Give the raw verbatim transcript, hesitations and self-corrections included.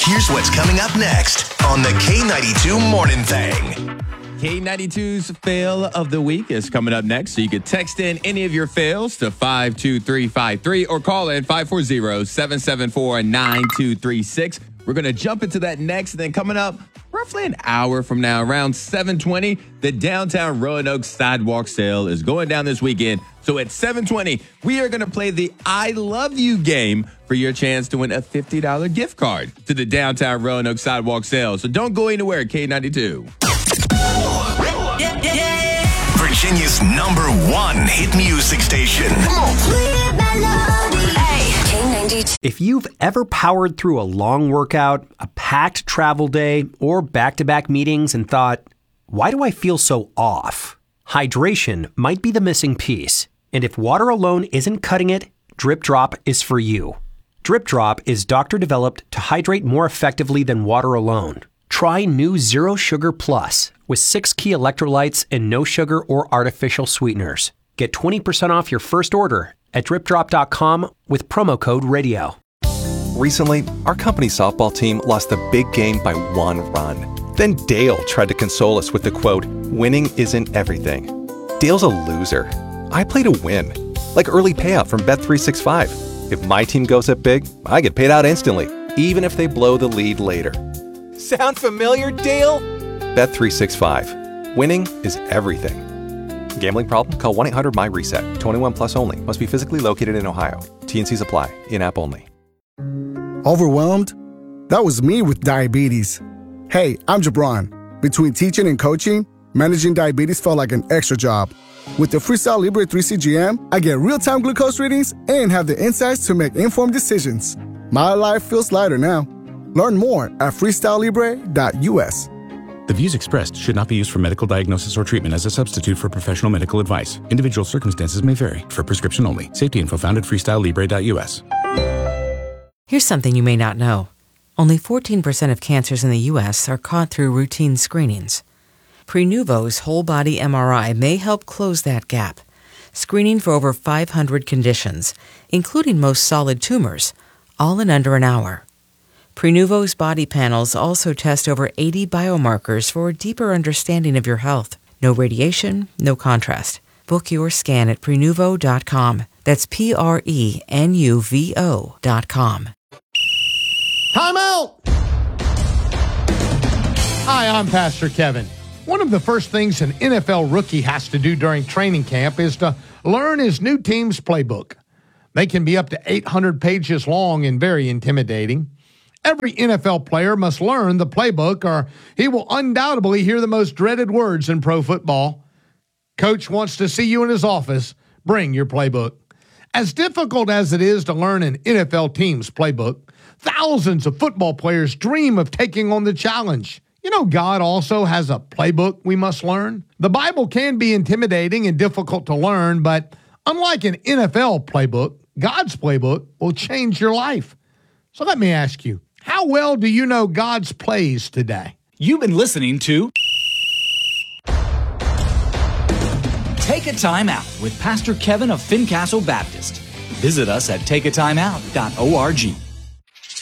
Here's what's coming up next on the K ninety-two Morning Thing. K ninety-two's fail of the week is coming up next, so you can text in any of your fails to five two three five three or call in five four zero, seven seven four, nine two three six. We're going to jump into that next, and then coming up roughly an hour from now, around seven twenty, the downtown Roanoke Sidewalk Sale is going down this weekend. So at seven twenty, we are going to play the I Love You game for your chance to win a fifty dollars gift card to the downtown Roanoke Sidewalk Sale. So don't go anywhere, K ninety-two. Yeah, yeah. Virginia's number one hit music station. If you've ever powered through a long workout, a packed travel day, or back-to-back meetings and thought, why do I feel so off? Hydration might be the missing piece. And if water alone isn't cutting it, Drip Drop is for you. Drip Drop is doctor-developed to hydrate more effectively than water alone. Try new Zero Sugar Plus with six key electrolytes and no sugar or artificial sweeteners. Get twenty percent off your first order at drip drop dot com with promo code radio. Recently, our company softball team lost the big game by one run. Then Dale tried to console us with the quote, "Winning isn't everything." Dale's a loser. I play to win. Like early payout from Bet three sixty-five. If my team goes up big, I get paid out instantly, even if they blow the lead later. Sound familiar, Dale? Bet three sixty-five. Winning is everything. Gambling problem? Call one eight hundred M Y reset. twenty-one plus only. Must be physically located in Ohio. T and Cs apply. In-app only. Overwhelmed? That was me with diabetes. Hey, I'm Jabron. Between teaching and coaching, managing diabetes felt like an extra job. With the Freestyle Libre three C G M, I get real-time glucose readings and have the insights to make informed decisions. My life feels lighter now. Learn more at freestyle libre dot U S. The views expressed should not be used for medical diagnosis or treatment as a substitute for professional medical advice. Individual circumstances may vary. For prescription only. Safety info found at freestyle libre dot U S. Here's something you may not know. Only fourteen percent of cancers in the U S are caught through routine screenings. Prenuvo's whole-body M R I may help close that gap, screening for over five hundred conditions, including most solid tumors, all in under an hour. Prenuvo's body panels also test over eighty biomarkers for a deeper understanding of your health. No radiation, no contrast. Book your scan at prenuvo dot com. That's P R E N U V O dot com. Time out! Hi, I'm Pastor Kevin. One of the first things an N F L rookie has to do during training camp is to learn his new team's playbook. They can be up to eight hundred pages long and very intimidating. Every N F L player must learn the playbook or he will undoubtedly hear the most dreaded words in pro football. Coach wants to see you in his office. Bring your playbook. As difficult as it is to learn an N F L team's playbook, thousands of football players dream of taking on the challenge. You know, God also has a playbook we must learn. The Bible can be intimidating and difficult to learn, but unlike an N F L playbook, God's playbook will change your life. So let me ask you, how well do you know God's plays today? You've been listening to Take a Time Out with Pastor Kevin of Fincastle Baptist. Visit us at take a time out dot org.